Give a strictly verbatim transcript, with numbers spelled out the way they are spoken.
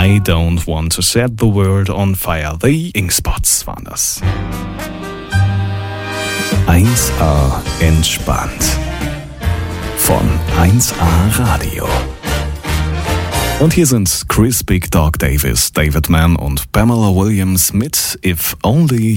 I Don't Want to Set the World on Fire. The Inkspots waren das. eins A entspannt. Von eins A Radio. Und hier sind Chris Big Dog Davis, David Mann und Pamela Williams mit If Only